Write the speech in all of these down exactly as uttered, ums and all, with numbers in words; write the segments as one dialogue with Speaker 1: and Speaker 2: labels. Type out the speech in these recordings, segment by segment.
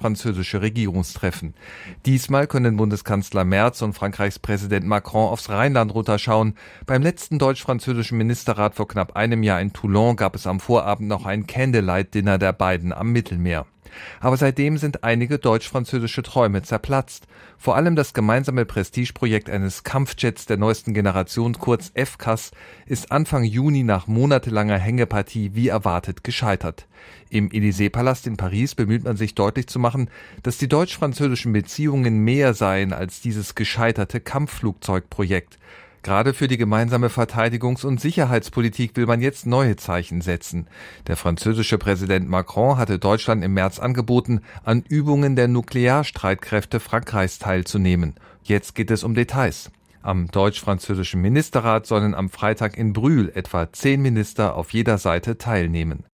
Speaker 1: deutsch-französische Regierungstreffen. Diesmal können Bundeskanzler Merz und Frankreichs Präsident Macron aufs Rheinland runterschauen. Beim letzten deutsch-französischen Ministerrat vor knapp einem Jahr in Toulon gab es am Vorabend noch ein Candlelight-Dinner der beiden am Mittelmeer. Aber seitdem sind einige deutsch-französische Träume zerplatzt. Vor allem das gemeinsame Prestigeprojekt eines Kampfjets der neuesten Generation, kurz F C A S, ist Anfang Juni nach monatelanger Hängepartie wie erwartet gescheitert. Im Élysée-Palast in Paris bemüht man sich deutlich zu machen, dass die deutsch-französischen Beziehungen mehr seien als dieses gescheiterte Kampfflugzeugprojekt. Gerade für die gemeinsame Verteidigungs- und Sicherheitspolitik will man jetzt neue Zeichen setzen. Der französische Präsident Macron hatte Deutschland im März angeboten, an Übungen der Nuklearstreitkräfte Frankreichs teilzunehmen. Jetzt geht es um Details. Am deutsch-französischen Ministerrat sollen am Freitag in Brühl etwa zehn Minister auf jeder Seite teilnehmen.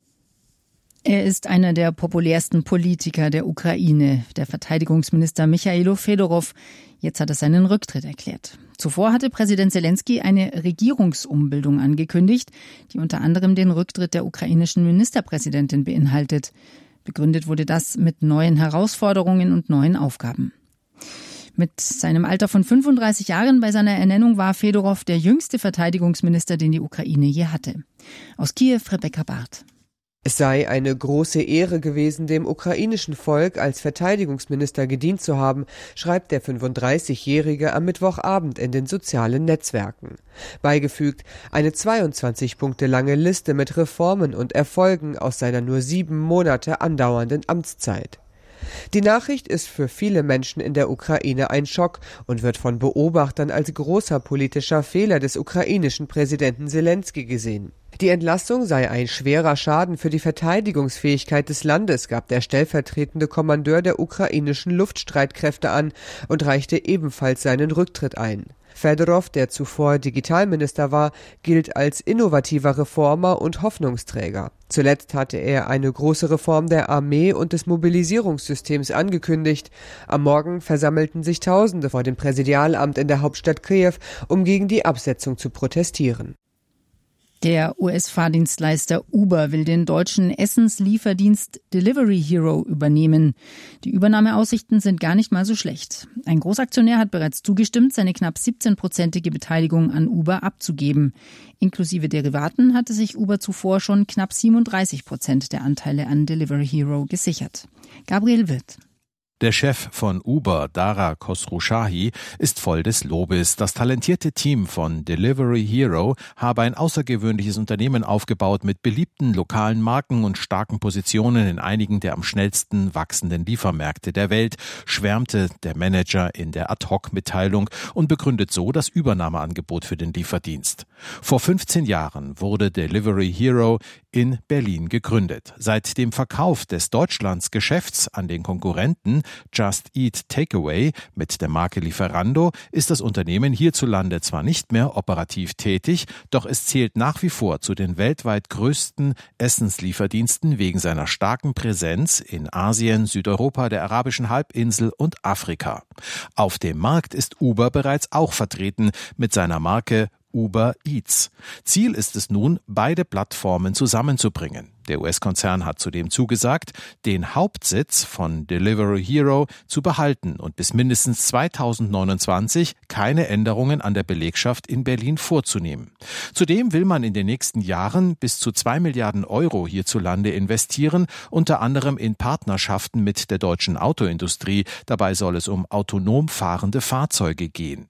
Speaker 2: Er ist einer der populärsten Politiker der Ukraine, der Verteidigungsminister Michailo Fedorow. Jetzt hat er seinen Rücktritt erklärt. Zuvor hatte Präsident Selenskyj eine Regierungsumbildung angekündigt, die unter anderem den Rücktritt der ukrainischen Ministerpräsidentin beinhaltet. Begründet wurde das mit neuen Herausforderungen und neuen Aufgaben. Mit seinem Alter von fünfunddreißig Jahren bei seiner Ernennung war Fedorow der jüngste Verteidigungsminister, den die Ukraine je hatte. Aus Kiew Rebecca Barth.
Speaker 3: Es sei eine große Ehre gewesen, dem ukrainischen Volk als Verteidigungsminister gedient zu haben, schreibt der fünfunddreißigjährige am Mittwochabend in den sozialen Netzwerken. Beigefügt eine zweiundzwanzig Punkte lange Liste mit Reformen und Erfolgen aus seiner nur sieben Monate andauernden Amtszeit. Die Nachricht ist für viele Menschen in der Ukraine ein Schock und wird von Beobachtern als großer politischer Fehler des ukrainischen Präsidenten Selenskyj gesehen. Die Entlassung sei ein schwerer Schaden für die Verteidigungsfähigkeit des Landes, gab der stellvertretende Kommandeur der ukrainischen Luftstreitkräfte an und reichte ebenfalls seinen Rücktritt ein. Fedorow, der zuvor Digitalminister war, gilt als innovativer Reformer und Hoffnungsträger. Zuletzt hatte er eine große Reform der Armee und des Mobilisierungssystems angekündigt. Am Morgen versammelten sich Tausende vor dem Präsidialamt in der Hauptstadt Kiew, um gegen die Absetzung zu protestieren.
Speaker 2: Der U S-Fahrdienstleister Uber will den deutschen Essenslieferdienst Delivery Hero übernehmen. Die Übernahmeaussichten sind gar nicht mal so schlecht. Ein Großaktionär hat bereits zugestimmt, seine knapp siebzehnprozentige Beteiligung an Uber abzugeben. Inklusive Derivaten hatte sich Uber zuvor schon knapp siebenunddreißig Prozent der Anteile an Delivery Hero gesichert. Gabriel Wirth.
Speaker 4: Der Chef von Uber, Dara Khosrowshahi, ist voll des Lobes. Das talentierte Team von Delivery Hero habe ein außergewöhnliches Unternehmen aufgebaut mit beliebten lokalen Marken und starken Positionen in einigen der am schnellsten wachsenden Liefermärkte der Welt, schwärmte der Manager in der Ad-Hoc-Mitteilung und begründet so das Übernahmeangebot für den Lieferdienst. Vor fünfzehn Jahren wurde Delivery Hero in Berlin gegründet. Seit dem Verkauf des Deutschlandsgeschäfts an den Konkurrenten Just Eat Takeaway mit der Marke Lieferando ist das Unternehmen hierzulande zwar nicht mehr operativ tätig, doch es zählt nach wie vor zu den weltweit größten Essenslieferdiensten wegen seiner starken Präsenz in Asien, Südeuropa, der arabischen Halbinsel und Afrika. Auf dem Markt ist Uber bereits auch vertreten mit seiner Marke Uber Eats. Ziel ist es nun, beide Plattformen zusammenzubringen. Der U S-Konzern hat zudem zugesagt, den Hauptsitz von Delivery Hero zu behalten und bis mindestens zweitausendneunundzwanzig keine Änderungen an der Belegschaft in Berlin vorzunehmen. Zudem will man in den nächsten Jahren bis zu zwei Milliarden Euro hierzulande investieren, unter anderem in Partnerschaften mit der deutschen Autoindustrie. Dabei soll es um autonom fahrende Fahrzeuge gehen.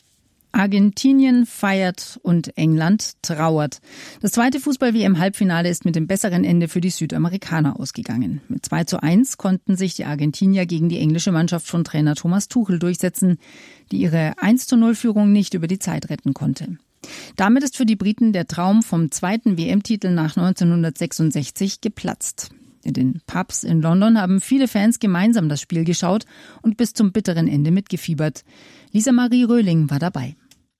Speaker 2: Argentinien feiert und England trauert. Das zweite Fußball-W M-Halbfinale ist mit dem besseren Ende für die Südamerikaner ausgegangen. Mit zwei zu eins konnten sich die Argentinier gegen die englische Mannschaft von Trainer Thomas Tuchel durchsetzen, die ihre eins zu null Führung nicht über die Zeit retten konnte. Damit ist für die Briten der Traum vom zweiten W M-Titel nach neunzehnhundertsechsundsechzig geplatzt. In den Pubs in London haben viele Fans gemeinsam das Spiel geschaut und bis zum bitteren Ende mitgefiebert. Lisa Marie Röhling war dabei.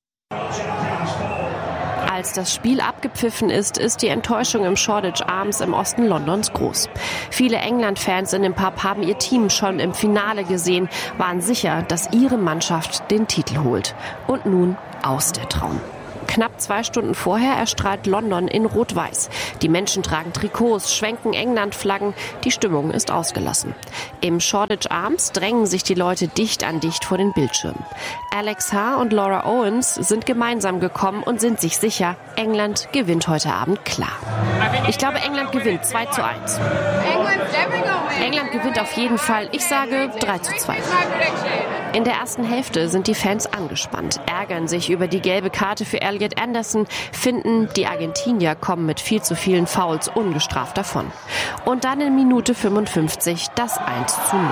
Speaker 5: Als das Spiel abgepfiffen ist, ist die Enttäuschung im Shoreditch Arms im Osten Londons groß. Viele England-Fans in dem Pub haben ihr Team schon im Finale gesehen, waren sicher, dass ihre Mannschaft den Titel holt. Und nun aus der Traum. Knapp zwei Stunden vorher erstrahlt London in Rot-Weiß. Die Menschen tragen Trikots, schwenken England-Flaggen. Die Stimmung ist ausgelassen. Im Shoreditch Arms drängen sich die Leute dicht an dicht vor den Bildschirmen. Alex Haar und Laura Owens sind gemeinsam gekommen und sind sich sicher, England gewinnt heute Abend klar. Ich glaube, England gewinnt zwei zu eins. England gewinnt auf jeden Fall. Ich sage drei zu zwei. In der ersten Hälfte sind die Fans angespannt, ärgern sich über die gelbe Karte für Elliot Anderson, finden, die Argentinier kommen mit viel zu vielen Fouls ungestraft davon. Und dann in Minute fünfundfünfzig das eins zu null.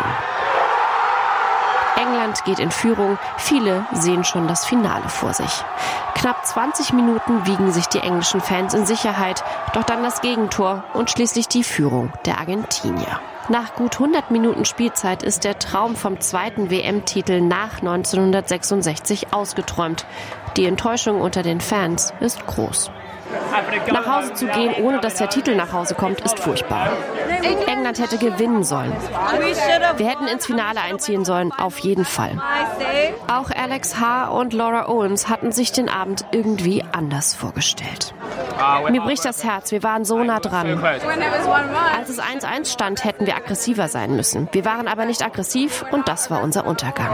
Speaker 5: England geht in Führung, viele sehen schon das Finale vor sich. Knapp zwanzig Minuten wiegen sich die englischen Fans in Sicherheit, doch dann das Gegentor und schließlich die Führung der Argentinier. Nach gut hundert Minuten Spielzeit ist der Traum vom zweiten W M-Titel nach neunzehnhundertsechsundsechzig ausgeträumt. Die Enttäuschung unter den Fans ist groß. Nach Hause zu gehen, ohne dass der Titel nach Hause kommt, ist furchtbar. England hätte gewinnen sollen. Wir hätten ins Finale einziehen sollen, auf jeden Fall. Auch Alex Haar und Laura Owens hatten sich den Abend irgendwie anders vorgestellt. Mir bricht das Herz, wir waren so nah dran. Als es eins eins stand, hätten wir aggressiver sein müssen. Wir waren aber nicht aggressiv und das war unser Untergang.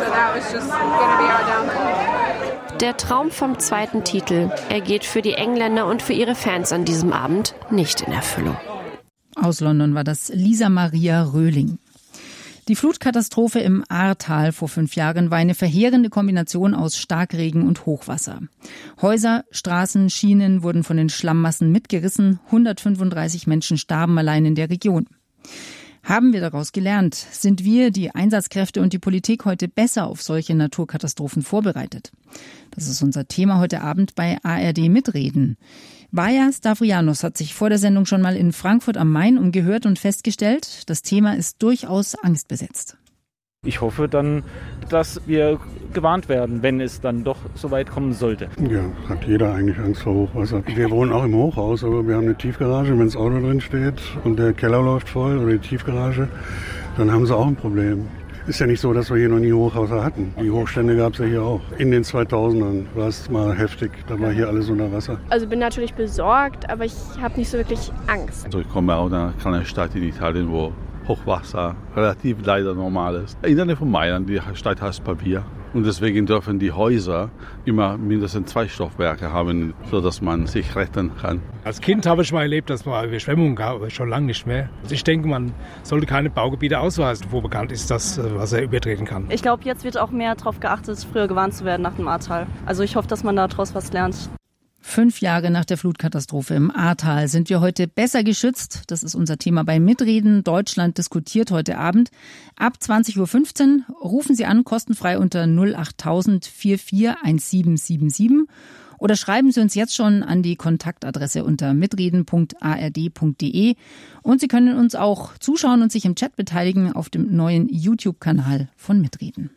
Speaker 5: Der Traum vom zweiten Titel, er geht für die Engländer und für ihre Fans an diesem Abend nicht in Erfüllung.
Speaker 2: Aus London war das Lisa Maria Röhling. Die Flutkatastrophe im Ahrtal vor fünf Jahren war eine verheerende Kombination aus Starkregen und Hochwasser. Häuser, Straßen, Schienen wurden von den Schlammmassen mitgerissen. hundertfünfunddreißig Menschen starben allein in der Region. Haben wir daraus gelernt? Sind wir, die Einsatzkräfte und die Politik, heute besser auf solche Naturkatastrophen vorbereitet? Das ist unser Thema heute Abend bei A R D Mitreden. Vaja Stavrianos hat sich vor der Sendung schon mal in Frankfurt am Main umgehört und festgestellt, das Thema ist durchaus angstbesetzt.
Speaker 6: Ich hoffe dann, dass wir gewarnt werden, wenn es dann doch so weit kommen sollte.
Speaker 7: Ja, hat jeder eigentlich Angst vor Hochwasser. Wir wohnen auch im Hochhaus, aber wir haben eine Tiefgarage. Wenn das Auto drin steht und der Keller läuft voll oder die Tiefgarage, dann haben sie auch ein Problem. Ist ja nicht so, dass wir hier noch nie Hochhäuser hatten. Die Hochstände gab es ja hier auch. In den zweitausendern war es mal heftig. Da war hier alles unter Wasser.
Speaker 8: Also bin natürlich besorgt, aber ich habe nicht so wirklich Angst.
Speaker 9: Also ich komme aus einer kleinen Stadt in Italien, wo Hochwasser relativ leider normal ist. In der Nähe von Mailand, die Stadt heißt Pavia. Und deswegen dürfen die Häuser immer mindestens zwei Stockwerke haben, sodass man sich retten kann.
Speaker 10: Als Kind habe ich mal erlebt, dass man Überschwemmungen gab, aber schon lange nicht mehr. Also ich denke, man sollte keine Baugebiete ausweisen, wo bekannt ist, dass Wasser übertreten kann.
Speaker 11: Ich glaube, jetzt wird auch mehr darauf geachtet, früher gewarnt zu werden nach dem Ahrtal. Also ich hoffe, dass man daraus was lernt.
Speaker 2: Fünf Jahre nach der Flutkatastrophe im Ahrtal sind wir heute besser geschützt. Das ist unser Thema bei Mitreden. Deutschland diskutiert heute Abend. Ab zwanzig Uhr fünfzehn rufen Sie an, kostenfrei unter null achttausend vierundvierzig siebzehnhundertsiebenundsiebzig oder schreiben Sie uns jetzt schon an die Kontaktadresse unter mitreden punkt a r d punkt d e und Sie können uns auch zuschauen und sich im Chat beteiligen auf dem neuen YouTube-Kanal von Mitreden.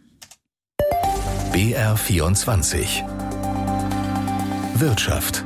Speaker 12: B R vierundzwanzig Wirtschaft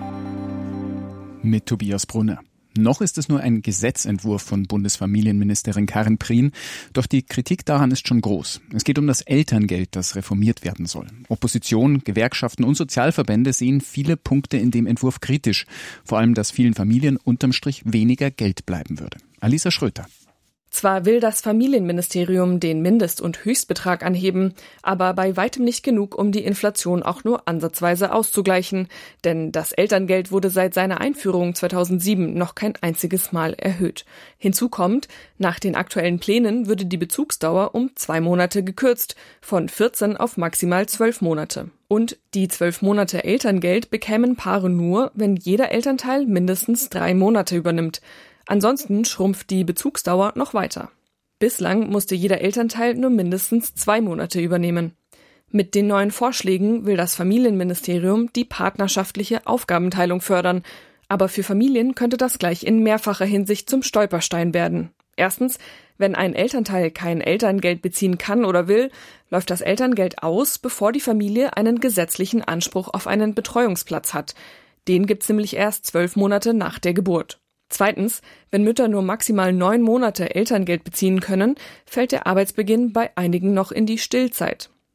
Speaker 13: mit Tobias Brunner. Noch ist es nur ein Gesetzentwurf von Bundesfamilienministerin Karin Prien, doch die Kritik daran ist schon groß. Es geht um das Elterngeld, das reformiert werden soll. Opposition, Gewerkschaften und Sozialverbände sehen viele Punkte in dem Entwurf kritisch, vor allem, dass vielen Familien unterm Strich weniger Geld bleiben würde. Alisa Schröter.
Speaker 14: Zwar will das Familienministerium den Mindest- und Höchstbetrag anheben, aber bei weitem nicht genug, um die Inflation auch nur ansatzweise auszugleichen. Denn das Elterngeld wurde seit seiner Einführung zweitausendsieben noch kein einziges Mal erhöht. Hinzu kommt, nach den aktuellen Plänen würde die Bezugsdauer um zwei Monate gekürzt, von vierzehn auf maximal zwölf Monate. Und die zwölf Monate Elterngeld bekämen Paare nur, wenn jeder Elternteil mindestens drei Monate übernimmt. Ansonsten schrumpft die Bezugsdauer noch weiter. Bislang musste jeder Elternteil nur mindestens zwei Monate übernehmen. Mit den neuen Vorschlägen will das Familienministerium die partnerschaftliche Aufgabenteilung fördern. Aber für Familien könnte das gleich in mehrfacher Hinsicht zum Stolperstein werden. Erstens, wenn ein Elternteil kein Elterngeld beziehen kann oder will, läuft das Elterngeld aus, bevor die Familie einen gesetzlichen Anspruch auf einen Betreuungsplatz hat. Den gibt's nämlich erst zwölf Monate nach der Geburt. Zweitens, wenn Mütter nur maximal neun Monate Elterngeld beziehen können, fällt der Arbeitsbeginn bei einigen noch in die Stillzeit.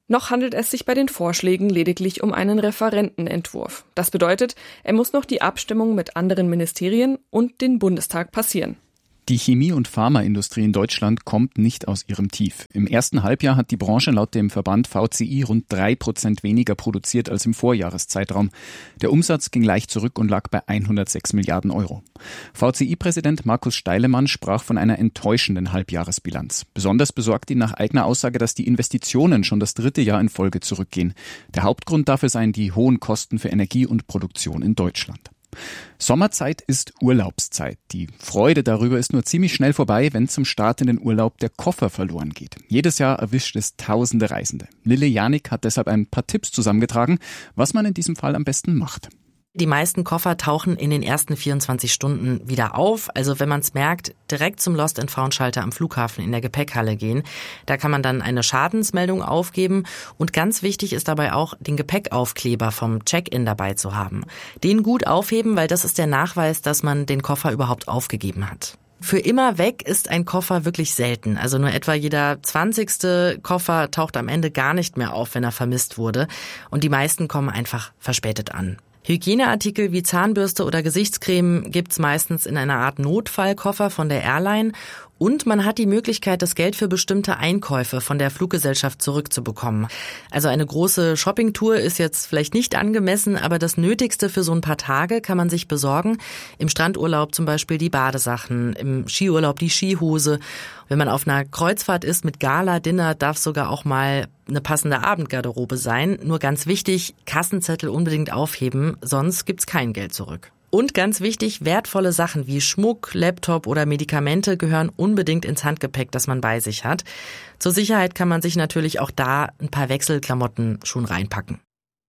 Speaker 14: Noch handelt es sich bei den Vorschlägen lediglich um einen Referentenentwurf. Das bedeutet, er muss noch die Abstimmung mit anderen Ministerien und den Bundestag passieren.
Speaker 13: Die Chemie- und Pharmaindustrie in Deutschland kommt nicht aus ihrem Tief. Im ersten Halbjahr hat die Branche laut dem Verband V C I rund drei Prozent weniger produziert als im Vorjahreszeitraum. Der Umsatz ging leicht zurück und lag bei hundertsechs Milliarden Euro. V C I-Präsident Markus Steilemann sprach von einer enttäuschenden Halbjahresbilanz. Besonders besorgt ihn nach eigener Aussage, dass die Investitionen schon das dritte Jahr in Folge zurückgehen. Der Hauptgrund dafür seien die hohen Kosten für Energie und Produktion in Deutschland. Sommerzeit ist Urlaubszeit. Die Freude darüber ist nur ziemlich schnell vorbei, wenn zum Start in den Urlaub der Koffer verloren geht. Jedes Jahr erwischt es tausende Reisende. Lille Janik hat deshalb ein paar Tipps zusammengetragen, was man in diesem Fall am besten macht.
Speaker 15: Die meisten Koffer tauchen in den ersten vierundzwanzig Stunden wieder auf. Also wenn man es merkt, direkt zum Lost-and-Found-Schalter am Flughafen in der Gepäckhalle gehen. Da kann man dann eine Schadensmeldung aufgeben. Und ganz wichtig ist dabei auch, den Gepäckaufkleber vom Check-in dabei zu haben. Den gut aufheben, weil das ist der Nachweis, dass man den Koffer überhaupt aufgegeben hat. Für immer weg ist ein Koffer wirklich selten. Also nur etwa jeder zwanzigste Koffer taucht am Ende gar nicht mehr auf, wenn er vermisst wurde. Und die meisten kommen einfach verspätet an. Hygieneartikel wie Zahnbürste oder Gesichtscreme gibt's meistens in einer Art Notfallkoffer von der Airline. Und man hat die Möglichkeit, das Geld für bestimmte Einkäufe von der Fluggesellschaft zurückzubekommen. Also eine große Shoppingtour ist jetzt vielleicht nicht angemessen, aber das Nötigste für so ein paar Tage kann man sich besorgen. Im Strandurlaub zum Beispiel die Badesachen, im Skiurlaub die Skihose. Wenn man auf einer Kreuzfahrt ist mit Gala-Dinner, darf sogar auch mal eine passende Abendgarderobe sein. Nur ganz wichtig, Kassenzettel unbedingt aufheben, sonst gibt's kein Geld zurück. Und ganz wichtig, wertvolle Sachen wie Schmuck, Laptop oder Medikamente gehören unbedingt ins Handgepäck, das man bei sich hat. Zur Sicherheit kann man sich natürlich auch da ein paar Wechselklamotten schon reinpacken.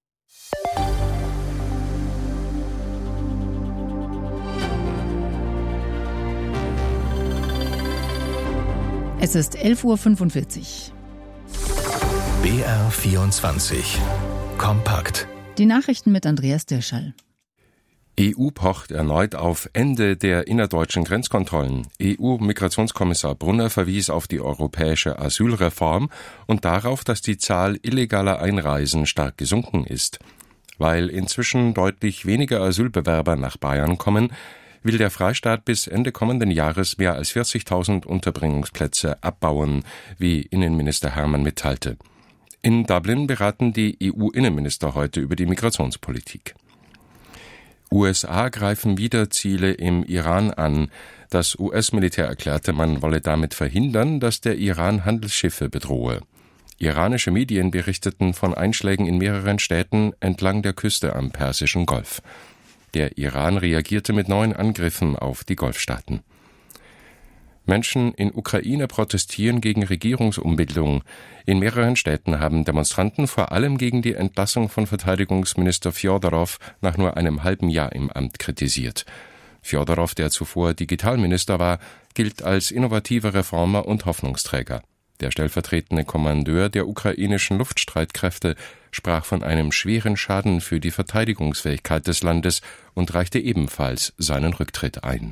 Speaker 2: Es ist elf Uhr fünfundvierzig.
Speaker 12: B R vierundzwanzig. Kompakt.
Speaker 2: Die Nachrichten mit Andreas Dirschall.
Speaker 16: E U pocht erneut auf Ende der innerdeutschen Grenzkontrollen. E U-Migrationskommissar Brunner verwies auf die europäische Asylreform und darauf, dass die Zahl illegaler Einreisen stark gesunken ist. Weil inzwischen deutlich weniger Asylbewerber nach Bayern kommen, will der Freistaat bis Ende kommenden Jahres mehr als vierzigtausend Unterbringungsplätze abbauen, wie Innenminister Hermann mitteilte. In Dublin beraten die E U-Innenminister heute über die Migrationspolitik. U S A greifen wieder Ziele im Iran an. Das U S-Militär erklärte, man wolle damit verhindern, dass der Iran Handelsschiffe bedrohe. Iranische Medien berichteten von Einschlägen in mehreren Städten entlang der Küste am Persischen Golf. Der Iran reagierte mit neuen Angriffen auf die Golfstaaten. Menschen in Ukraine protestieren gegen Regierungsumbildung. In mehreren Städten haben Demonstranten vor allem gegen die Entlassung von Verteidigungsminister Fjodorow nach nur einem halben Jahr im Amt kritisiert. Fjodorow, der zuvor Digitalminister war, gilt als innovativer Reformer und Hoffnungsträger. Der stellvertretende Kommandeur der ukrainischen Luftstreitkräfte sprach von einem schweren Schaden für die Verteidigungsfähigkeit des Landes und reichte ebenfalls seinen Rücktritt ein.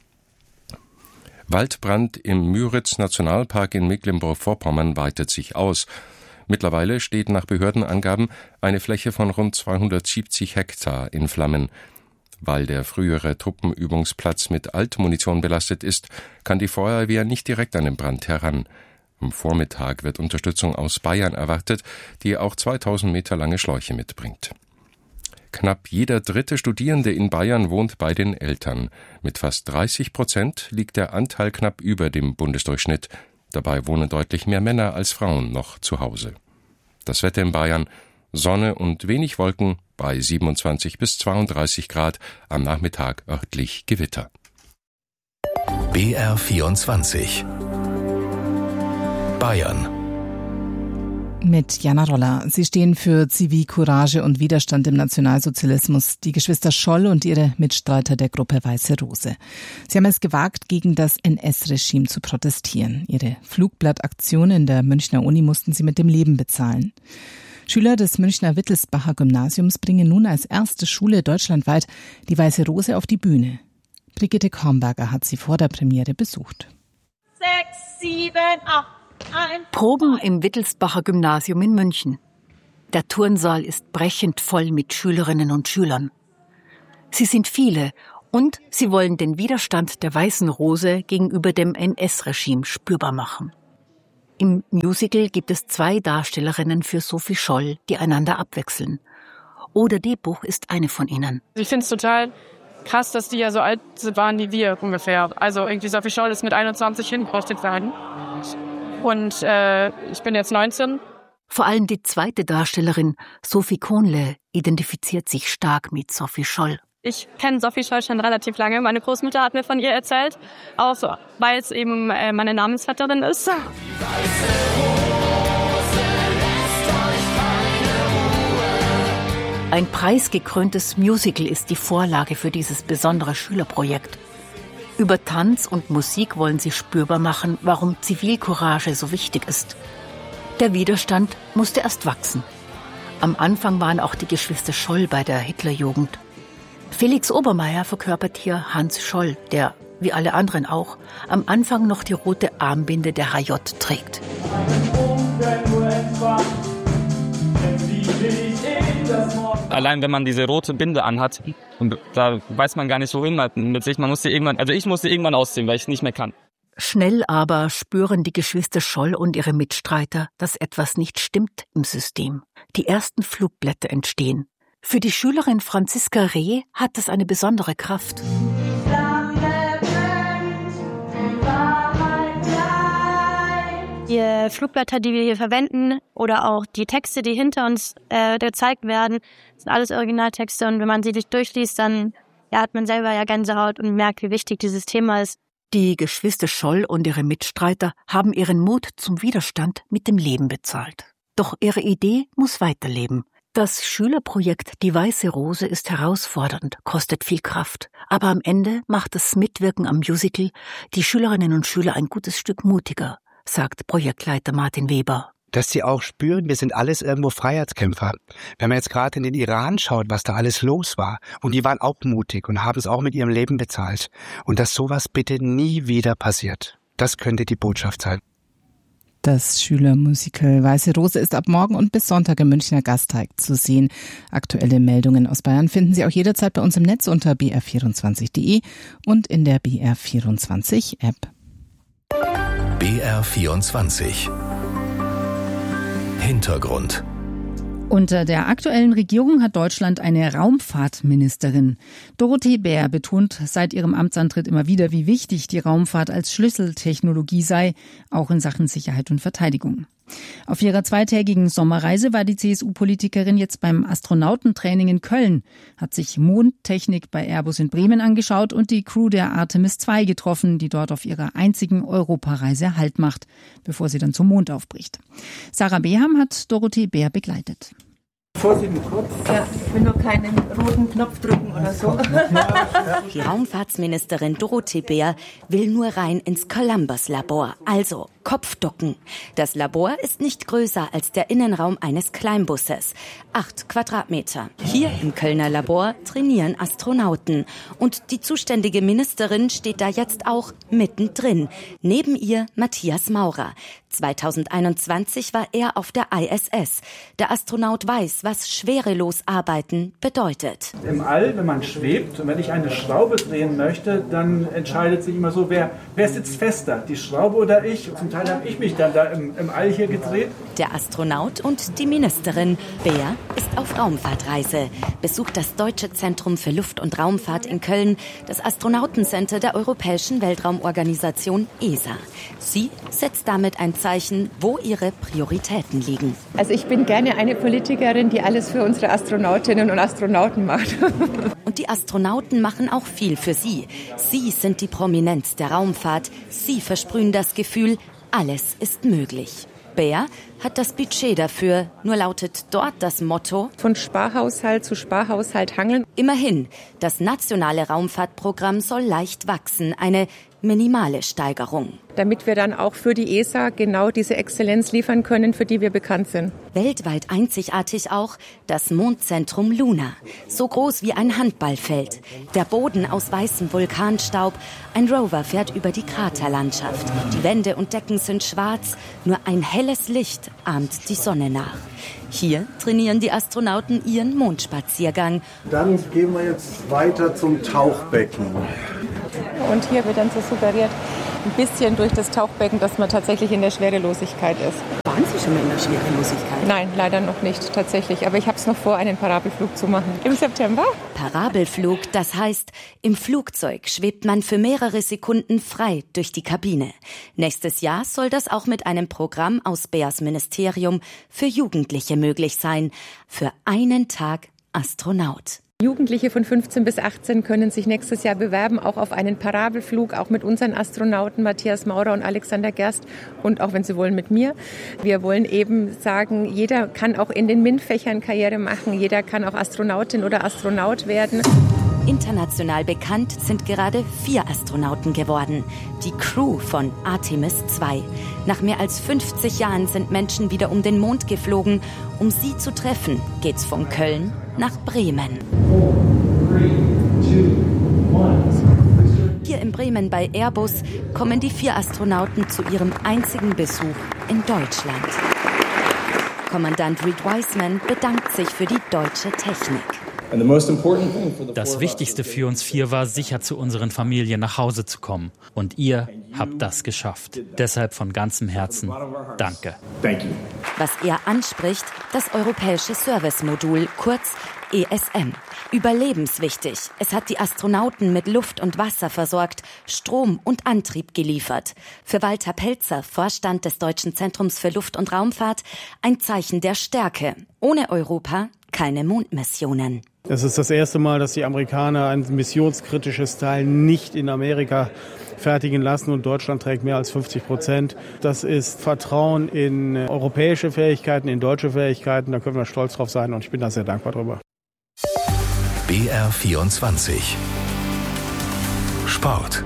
Speaker 16: Waldbrand im Müritz-Nationalpark in Mecklenburg-Vorpommern weitet sich aus. Mittlerweile steht nach Behördenangaben eine Fläche von rund zweihundertsiebzig Hektar in Flammen. Weil der frühere Truppenübungsplatz mit Altmunition belastet ist, kann die Feuerwehr nicht direkt an den Brand heran. Am Vormittag wird Unterstützung aus Bayern erwartet, die auch zweitausend Meter lange Schläuche mitbringt. Knapp jeder dritte Studierende in Bayern wohnt bei den Eltern. Mit fast dreißig Prozent liegt der Anteil knapp über dem Bundesdurchschnitt. Dabei wohnen deutlich mehr Männer als Frauen noch zu Hause. Das Wetter in Bayern: Sonne und wenig Wolken bei siebenundzwanzig bis zweiunddreißig Grad, am Nachmittag örtlich Gewitter.
Speaker 12: B R vierundzwanzig. Bayern.
Speaker 17: Mit Jana Roller. Sie stehen für Zivilcourage und Widerstand im Nationalsozialismus, die Geschwister Scholl und ihre Mitstreiter der Gruppe Weiße Rose. Sie haben es gewagt, gegen das N S-Regime zu protestieren. Ihre Flugblattaktion in der Münchner Uni mussten sie mit dem Leben bezahlen. Schüler des Münchner Wittelsbacher Gymnasiums bringen nun als erste Schule deutschlandweit die Weiße Rose auf die Bühne. Brigitte Kornberger hat sie vor der Premiere besucht.
Speaker 18: Sechs, sieben, acht. Proben im Wittelsbacher Gymnasium in München. Der Turnsaal ist brechend voll mit Schülerinnen und Schülern. Sie sind viele und sie wollen den Widerstand der Weißen Rose gegenüber dem N S-Regime spürbar machen. Im Musical gibt es zwei Darstellerinnen für Sophie Scholl, die einander abwechseln. Oder Debuch ist eine von ihnen.
Speaker 19: Ich finde es total krass, dass die ja so alt waren wie wir ungefähr. Also irgendwie Sophie Scholl ist mit einundzwanzig hingerichtet worden. Und äh, ich bin jetzt neunzehn.
Speaker 18: Vor allem die zweite Darstellerin, Sophie Kohnle, identifiziert sich stark mit Sophie Scholl.
Speaker 19: Ich kenne Sophie Scholl schon relativ lange. Meine Großmutter hat mir von ihr erzählt, auch so, weil es eben äh, meine Namensvetterin ist.
Speaker 18: Ein preisgekröntes Musical ist die Vorlage für dieses besondere Schülerprojekt. Über Tanz und Musik wollen sie spürbar machen, warum Zivilcourage so wichtig ist. Der Widerstand musste erst wachsen. Am Anfang waren auch die Geschwister Scholl bei der Hitlerjugend. Felix Obermeier verkörpert hier Hans Scholl, der, wie alle anderen auch, am Anfang noch die rote Armbinde der H J trägt.
Speaker 20: Allein wenn man diese rote Binde anhat, und da weiß man gar nicht, wohin man mit sich. Man musste irgendwann, also ich musste irgendwann ausziehen, weil ich es nicht mehr kann.
Speaker 18: Schnell aber spüren die Geschwister Scholl und ihre Mitstreiter, dass etwas nicht stimmt im System. Die ersten Flugblätter entstehen. Für die Schülerin Franziska Reh hat das eine besondere Kraft.
Speaker 21: Die Flugblätter, die wir hier verwenden, oder auch die Texte, die hinter uns äh, gezeigt werden, sind alles Originaltexte. Und wenn man sie durchliest, dann ja, hat man selber ja Gänsehaut und merkt, wie wichtig dieses Thema ist.
Speaker 18: Die Geschwister Scholl und ihre Mitstreiter haben ihren Mut zum Widerstand mit dem Leben bezahlt. Doch ihre Idee muss weiterleben. Das Schülerprojekt Die Weiße Rose ist herausfordernd, kostet viel Kraft. Aber am Ende macht das Mitwirken am Musical die Schülerinnen und Schüler ein gutes Stück mutiger, sagt Projektleiter Martin Weber.
Speaker 22: Dass sie auch spüren, wir sind alles irgendwo Freiheitskämpfer. Wenn man jetzt gerade in den Iran schaut, was da alles los war, und die waren auch mutig und haben es auch mit ihrem Leben bezahlt. Und dass sowas bitte nie wieder passiert. Das könnte die Botschaft sein.
Speaker 17: Das Schülermusical Weiße Rose ist ab morgen und bis Sonntag im Münchner Gasteig zu sehen. Aktuelle Meldungen aus Bayern finden Sie auch jederzeit bei uns im Netz unter b r vierundzwanzig punkt d e und in der B R vierundzwanzig App.
Speaker 12: B R vierundzwanzig Hintergrund.
Speaker 2: Unter der aktuellen Regierung hat Deutschland eine Raumfahrtministerin. Dorothee Bär betont seit ihrem Amtsantritt immer wieder, wie wichtig die Raumfahrt als Schlüsseltechnologie sei, auch in Sachen Sicherheit und Verteidigung. Auf ihrer zweitägigen Sommerreise war die C S U-Politikerin jetzt beim Astronautentraining in Köln, hat sich Mondtechnik bei Airbus in Bremen angeschaut und die Crew der Artemis zwei getroffen, die dort auf ihrer einzigen Europareise Halt macht, bevor sie dann zum Mond aufbricht. Sarah Beham hat Dorothee Bär begleitet.
Speaker 23: Vorsicht mit Kopf. Ja, ich will nur keinen roten Knopf drücken oder so.
Speaker 24: Die Raumfahrtsministerin Dorothee Bär will nur rein ins Columbus-Labor, also Kopfducken. Das Labor ist nicht größer als der Innenraum eines Kleinbusses. Acht Quadratmeter. Hier im Kölner Labor trainieren Astronauten. Und die zuständige Ministerin steht da jetzt auch mittendrin. Neben ihr Matthias Maurer. zweitausendeinundzwanzig war er auf der I S S. Der Astronaut weiß, was schwerelos arbeiten bedeutet.
Speaker 25: Im All, wenn man schwebt und wenn ich eine Schraube drehen möchte, dann entscheidet sich immer so, wer, wer sitzt fester, die Schraube oder ich. Zum Teil habe ich mich dann da im, im All hier gedreht.
Speaker 24: Der Astronaut und die Ministerin. Bär ist auf Raumfahrtreise, besucht das Deutsche Zentrum für Luft- und Raumfahrt in Köln, das Astronautencenter der Europäischen Weltraumorganisation E S A. Sie setzt damit ein Zeichen, wo ihre Prioritäten liegen.
Speaker 23: Also ich bin gerne eine Politikerin, die alles für unsere Astronautinnen und Astronauten macht.
Speaker 24: Und die Astronauten machen auch viel für sie. Sie sind die Prominenz der Raumfahrt. Sie versprühen das Gefühl, alles ist möglich. Bär hat das Budget dafür, nur lautet dort das Motto:
Speaker 23: Von Sparhaushalt zu Sparhaushalt hangeln.
Speaker 24: Immerhin, das nationale Raumfahrtprogramm soll leicht wachsen. Eine minimale Steigerung.
Speaker 23: Damit wir dann auch für die E S A genau diese Exzellenz liefern können, für die wir bekannt sind.
Speaker 24: Weltweit einzigartig auch das Mondzentrum Luna. So groß wie ein Handballfeld. Der Boden aus weißem Vulkanstaub. Ein Rover fährt über die Kraterlandschaft. Die Wände und Decken sind schwarz. Nur ein helles Licht ahmt die Sonne nach. Hier trainieren die Astronauten ihren Mondspaziergang.
Speaker 1: Dann gehen wir jetzt weiter zum Tauchbecken.
Speaker 23: Und hier wird dann so suggeriert, ein bisschen durch das Tauchbecken, dass man tatsächlich in der Schwerelosigkeit ist.
Speaker 24: Waren Sie schon mal in der Schwerelosigkeit?
Speaker 23: Nein, leider noch nicht tatsächlich. Aber ich habe es noch vor, einen Parabelflug zu machen. Im September.
Speaker 24: Parabelflug, das heißt, im Flugzeug schwebt man für mehrere Sekunden frei durch die Kabine. Nächstes Jahr soll das auch mit einem Programm aus Beas Ministerium für Jugendliche möglich sein. Für einen Tag Astronaut.
Speaker 23: Jugendliche von fünfzehn bis achtzehn können sich nächstes Jahr bewerben, auch auf einen Parabelflug, auch mit unseren Astronauten Matthias Maurer und Alexander Gerst und auch, wenn Sie wollen, mit mir. Wir wollen eben sagen, jeder kann auch in den MINT-Fächern Karriere machen, jeder kann auch Astronautin oder Astronaut werden.
Speaker 24: International bekannt sind gerade vier Astronauten geworden. Die Crew von Artemis zwei. Nach mehr als fünfzig Jahren sind Menschen wieder um den Mond geflogen. Um sie zu treffen, geht's von Köln nach Bremen. Hier in Bremen bei Airbus kommen die vier Astronauten zu ihrem einzigen Besuch in Deutschland. Kommandant Reed Wiseman bedankt sich für die deutsche Technik.
Speaker 3: Das Wichtigste für uns vier war, sicher zu unseren Familien nach Hause zu kommen. Und ihr habt das geschafft. Deshalb von ganzem Herzen danke.
Speaker 24: Was er anspricht, das europäische Servicemodul, kurz E S M. Überlebenswichtig. Es hat die Astronauten mit Luft und Wasser versorgt, Strom und Antrieb geliefert. Für Walter Pelzer, Vorstand des Deutschen Zentrums für Luft- und Raumfahrt, ein Zeichen der Stärke. Ohne Europa keine Mondmissionen.
Speaker 4: Es ist das erste Mal, dass die Amerikaner ein missionskritisches Teil nicht in Amerika fertigen lassen und Deutschland trägt mehr als fünfzig Prozent. Das ist Vertrauen in europäische Fähigkeiten, in deutsche Fähigkeiten. Da können wir stolz drauf sein und ich bin da sehr dankbar drüber.
Speaker 12: B R vierundzwanzig Sport.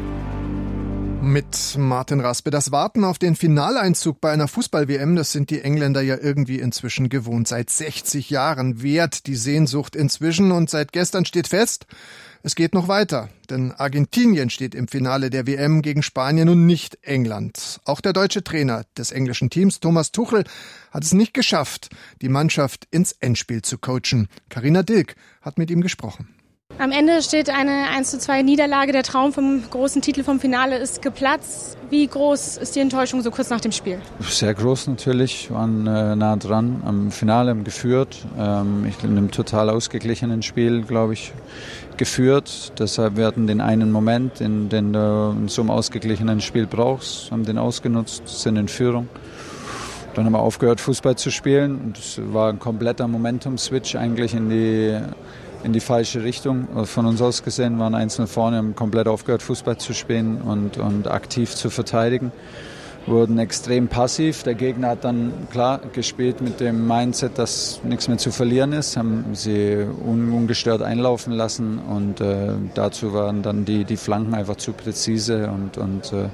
Speaker 5: Mit Martin Raspe. Das Warten auf den Finaleinzug bei einer Fußball-W M, das sind die Engländer ja irgendwie inzwischen gewohnt. Seit sechzig Jahren währt die Sehnsucht inzwischen und seit gestern steht fest, es geht noch weiter. Denn Argentinien steht im Finale der W M gegen Spanien und nicht England. Auch der deutsche Trainer des englischen Teams, Thomas Tuchel, hat es nicht geschafft, die Mannschaft ins Endspiel zu coachen. Carina Dilk hat mit ihm gesprochen.
Speaker 6: Am Ende steht eine eins zu zwei Niederlage. Der Traum vom großen Titel vom Finale ist geplatzt. Wie groß ist die Enttäuschung so kurz nach dem Spiel?
Speaker 26: Sehr groß natürlich. Wir waren äh, nah dran am Finale, haben geführt. Ähm, ich in einem total ausgeglichenen Spiel, glaube ich, geführt. Deshalb wir hatten den einen Moment, den, den du in so einem ausgeglichenen Spiel brauchst, haben den ausgenutzt, sind in Führung. Dann haben wir aufgehört, Fußball zu spielen. Und es war ein kompletter Momentum-Switch eigentlich in die in die falsche Richtung. Von uns aus gesehen waren eins null vorne, haben komplett aufgehört, Fußball zu spielen und, und aktiv zu verteidigen. Wurden extrem passiv. Der Gegner hat dann klar gespielt mit dem Mindset, dass nichts mehr zu verlieren ist, haben sie un, ungestört einlaufen lassen und äh, dazu waren dann die, die Flanken einfach zu präzise und, und äh,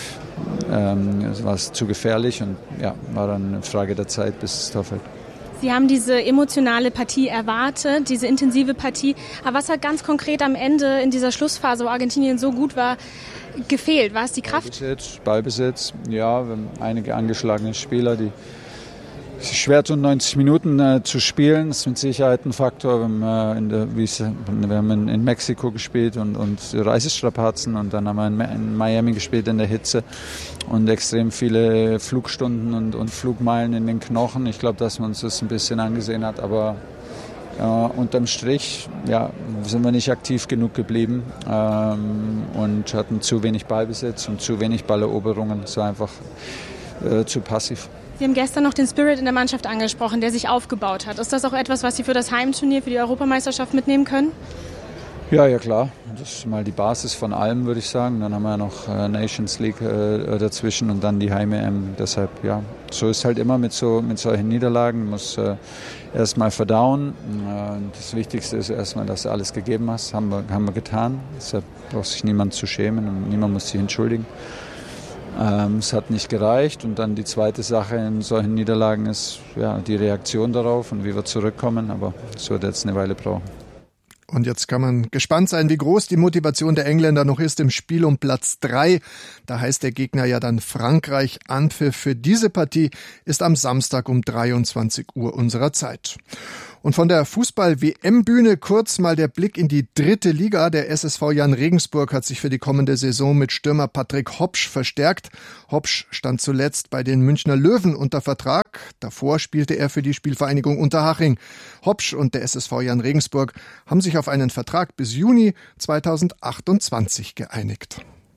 Speaker 26: ähm, es war zu gefährlich und ja, war dann eine Frage der Zeit, bis das Tor fällt.
Speaker 6: Sie haben diese emotionale Partie erwartet, diese intensive Partie. Aber was hat ganz konkret am Ende in dieser Schlussphase, wo Argentinien so gut war, gefehlt? War es die Kraft?
Speaker 26: Ballbesitz, Ballbesitz, ja, wir haben einige angeschlagene Spieler, die sich schwer tun, neunzig Minuten äh, zu spielen. Das ist mit Sicherheit ein Faktor. Wir haben, äh, in, der, wie wir haben in, in Mexiko gespielt und, und Reisestrapazen und dann haben wir in, in Miami gespielt in der Hitze und extrem viele Flugstunden und, und Flugmeilen in den Knochen. Ich glaube, dass man uns das ein bisschen angesehen hat, aber äh, unterm Strich ja, sind wir nicht aktiv genug geblieben ähm, und hatten zu wenig Ballbesitz und zu wenig Balleroberungen. Es war einfach äh, zu passiv.
Speaker 6: Sie haben gestern noch den Spirit in der Mannschaft angesprochen, der sich aufgebaut hat. Ist das auch etwas, was Sie für das Heimturnier, für die Europameisterschaft mitnehmen können?
Speaker 26: Ja, ja klar. Das ist mal die Basis von allem, würde ich sagen. Dann haben wir ja noch äh, Nations League äh, dazwischen und dann die Heim-E M. Deshalb, ja, so ist halt immer mit, so, mit solchen Niederlagen. Man muss äh, erstmal verdauen. Äh, das Wichtigste ist erstmal, dass du alles gegeben hast. Haben wir, haben wir getan. Deshalb braucht sich niemand zu schämen und niemand muss sich entschuldigen. Ähm, es hat nicht gereicht. Und dann die zweite Sache in solchen Niederlagen ist ja, die Reaktion darauf und wie wir zurückkommen. Aber es wird jetzt eine Weile brauchen.
Speaker 5: Und jetzt kann man gespannt sein, wie groß die Motivation der Engländer noch ist im Spiel um Platz drei. Da heißt der Gegner ja dann Frankreich. Anpfiff für diese Partie ist am Samstag um dreiundzwanzig Uhr unserer Zeit. Und von der Fußball-W M-Bühne kurz mal der Blick in die dritte Liga. Der S S V Jan Regensburg hat sich für die kommende Saison mit Stürmer Patrick Hopsch verstärkt. Hopsch stand zuletzt bei den Münchner Löwen unter Vertrag. Davor spielte er für die Spielvereinigung Unterhaching. Hopsch und der S S V Jan Regensburg haben sich auf einen Vertrag bis Juni zweitausendachtundzwanzig geeinigt.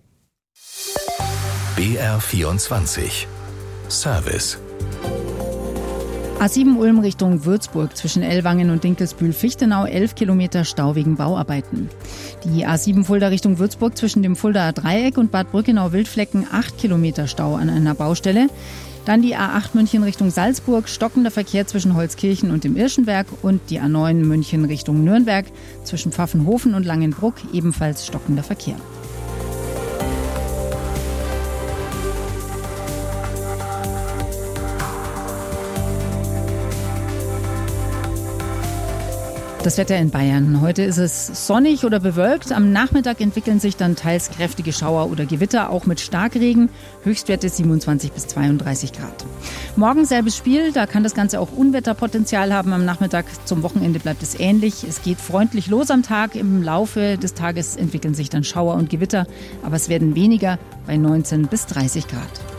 Speaker 12: B R vierundzwanzig Service.
Speaker 2: A sieben Ulm Richtung Würzburg zwischen Ellwangen und Dinkelsbühl-Fichtenau, elf Kilometer Stau wegen Bauarbeiten. Die A sieben Fulda Richtung Würzburg zwischen dem Fuldaer Dreieck und Bad Brückenau-Wildflecken, acht Kilometer Stau an einer Baustelle. Dann die A acht München Richtung Salzburg, stockender Verkehr zwischen Holzkirchen und dem Irschenberg und die A neun München Richtung Nürnberg zwischen Pfaffenhofen und Langenbruck, ebenfalls stockender Verkehr. Das Wetter in Bayern. Heute ist es sonnig oder bewölkt. Am Nachmittag entwickeln sich dann teils kräftige Schauer oder Gewitter, auch mit Starkregen. Höchstwerte siebenundzwanzig bis zweiunddreißig Grad. Morgen selbes Spiel. Da kann das Ganze auch Unwetterpotenzial haben. Am Nachmittag zum Wochenende bleibt es ähnlich. Es geht freundlich los am Tag. Im Laufe des Tages entwickeln sich dann Schauer und Gewitter. Aber es werden weniger bei neunzehn bis dreißig Grad.